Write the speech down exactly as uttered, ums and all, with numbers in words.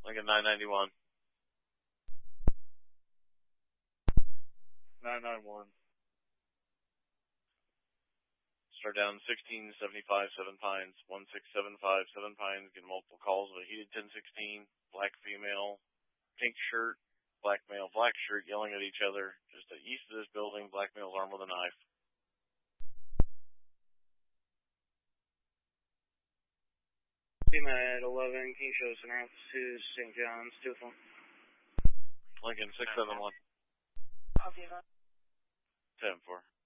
Lincoln nine ninety-one. nine nine one. Start down sixteen seventy-five, Seven Pines, one six seven five, Seven Pines, getting multiple calls of a heated ten sixteen, black female, pink shirt, black male, black shirt, yelling at each other, just east of this building, black male's armed with a knife. Team at eleven, can you show us an route to Saint John's, two phone? Lincoln six seven one. Copy that. ten four.